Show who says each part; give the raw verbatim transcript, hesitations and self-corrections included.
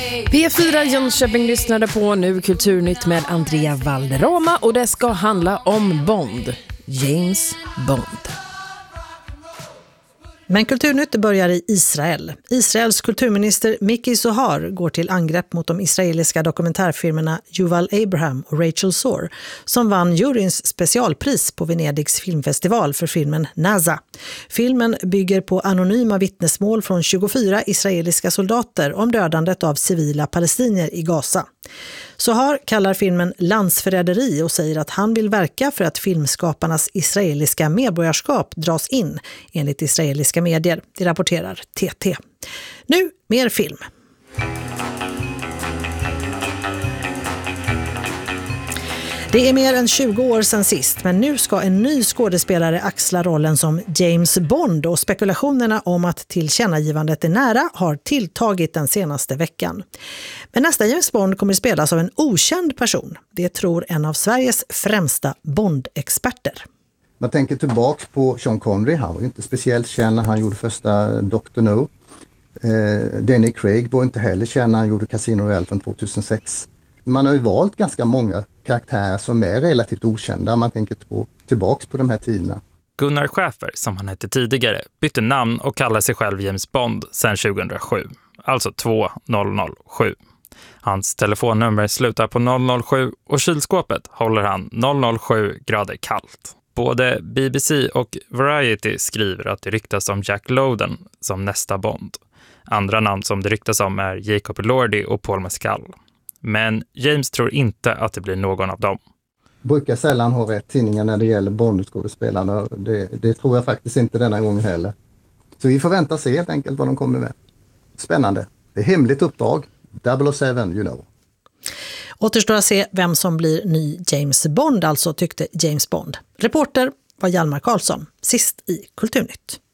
Speaker 1: P fyra Jönköping lyssnade på nu Kulturnytt med Andrea Valderrama och det ska handla om Bond, James Bond.
Speaker 2: Men Kulturnytt börjar i Israel. Israels kulturminister Miki Zohar går till angrepp mot de israeliska dokumentärfilmerna Yuval Abraham och Rachel Zor som vann juryns specialpris på Venedigs filmfestival för filmen Naza. Filmen bygger på anonyma vittnesmål från tjugofyra israeliska soldater om dödandet av civila palestinier i Gaza. Zohar kallar filmen landsförräderi och säger att han vill verka för att filmskaparnas israeliska medborgarskap dras in enligt israeliska medier. Det rapporterar T T. Nu mer film. Det är mer än tjugo år sedan sist, men nu ska en ny skådespelare axla rollen som James Bond och spekulationerna om att tillkännagivandet är nära har tilltagit den senaste veckan. Men nästa James Bond kommer att spelas av en okänd person. Det tror en av Sveriges främsta Bond-experter.
Speaker 3: Man tänker tillbaka på Sean Connery, han var ju inte speciellt känd när han gjorde första doktor No. Eh, Danny Craig var inte heller känd när han gjorde Casino Royale från tvåtusensex. Man har ju valt ganska många karaktärer som är relativt okända. Man tänker på, tillbaks på de här tiderna.
Speaker 4: Gunnar Schäfer, som han hette tidigare, bytte namn och kallar sig själv James Bond sedan tjugohundrasju. Alltså två noll noll sju. Hans telefonnummer slutar på noll noll sju och kylskåpet håller han noll noll sju grader kallt. Både B B C och Variety skriver att det ryktas om Jack Lowden som nästa Bond. Andra namn som det ryktas om är Jacob Elordi och Paul Mescal. Men James tror inte att det blir någon av dem.
Speaker 3: Brukar sällan ha rätt tidningar när det gäller Bond-skådespelarna. Det, det tror jag faktiskt inte denna gång heller. Så vi får vänta och se helt enkelt vad de kommer med. Spännande. Det är hemligt uppdrag. double oh seven, you know.
Speaker 2: Återstår att se vem som blir ny James Bond, alltså tyckte James Bond. Reporter var Hjalmar Karlsson, sist i Kulturnytt.